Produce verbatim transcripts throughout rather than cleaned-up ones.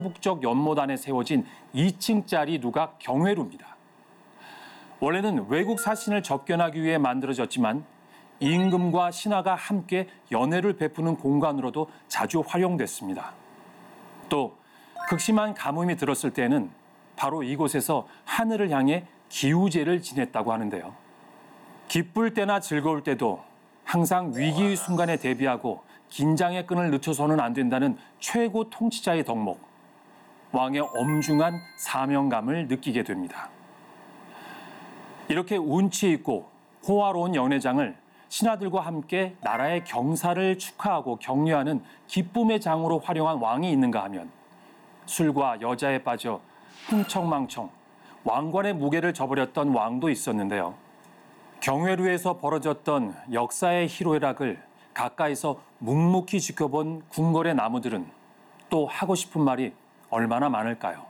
북쪽 연못안에 세워진 이 층짜리 누각 경회루입니다. 원래는 외국 사신을 접견하기 위해 만들어졌지만 임금과 신하가 함께 연회를 베푸는 공간으로도 자주 활용됐습니다. 또 극심한 가뭄이 들었을 때는 바로 이곳에서 하늘을 향해 기우제를 지냈다고 하는데요. 기쁠 때나 즐거울 때도 항상 위기의 순간에 대비하고 긴장의 끈을 늦춰서는 안 된다는 최고 통치자의 덕목, 왕의 엄중한 사명감을 느끼게 됩니다. 이렇게 운치 있고 호화로운 연회장을 신하들과 함께 나라의 경사를 축하하고 격려하는 기쁨의 장으로 활용한 왕이 있는가 하면 술과 여자에 빠져 흥청망청 왕관의 무게를 저버렸던 왕도 있었는데요. 경회루에서 벌어졌던 역사의 희로애락을 가까이서 묵묵히 지켜본 궁궐의 나무들은 또 하고 싶은 말이 얼마나 많을까요?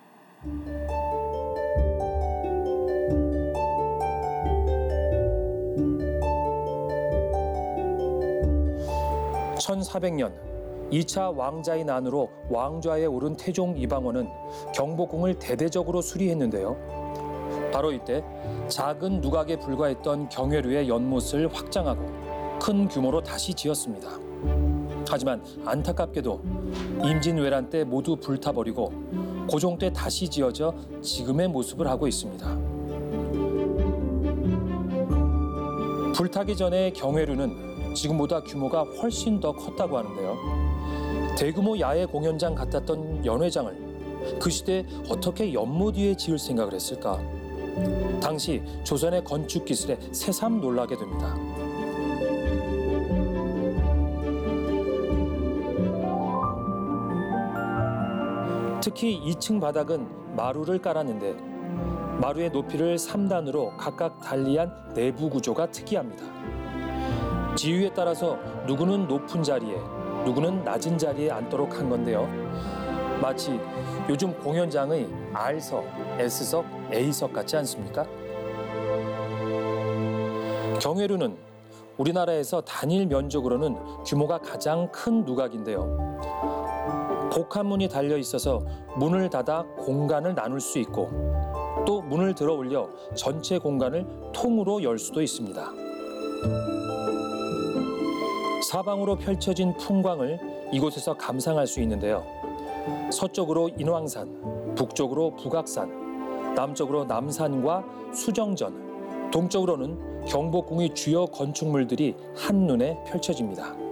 천사백 년 이 차 왕자의 난으로 왕좌에 오른 태종 이방원은 경복궁을 대대적으로 수리했는데요. 바로 이때 작은 누각에 불과했던 경회루의 연못을 확장하고 큰 규모로 다시 지었습니다. 하지만 안타깝게도 임진왜란 때 모두 불타버리고 고종 때 다시 지어져 지금의 모습을 하고 있습니다. 불타기 전에 경회루는 지금보다 규모가 훨씬 더 컸다고 하는데요. 대규모 야외 공연장 같았던 연회장을 그 시대에 어떻게 연못 위에 지을 생각을 했을까? 당시 조선의 건축 기술에 새삼 놀라게 됩니다. 특히 이 층 바닥은 마루를 깔았는데 마루의 높이를 삼 단으로 각각 달리한 내부 구조가 특이합니다. 지위에 따라서 누구는 높은 자리에, 누구는 낮은 자리에 앉도록 한 건데요. 마치 요즘 공연장의 R석, S석, A석 같지 않습니까? 경회루는 우리나라에서 단일 면적으로는 규모가 가장 큰 누각인데요. 복합문이 달려 있어서 문을 닫아 공간을 나눌 수 있고 또 문을 들어 올려 전체 공간을 통으로 열 수도 있습니다. 사방으로 펼쳐진 풍광을 이곳에서 감상할 수 있는데요. 서쪽으로 인왕산, 북쪽으로 북악산, 남쪽으로 남산과 수정전, 동쪽으로는 경복궁의 주요 건축물들이 한눈에 펼쳐집니다.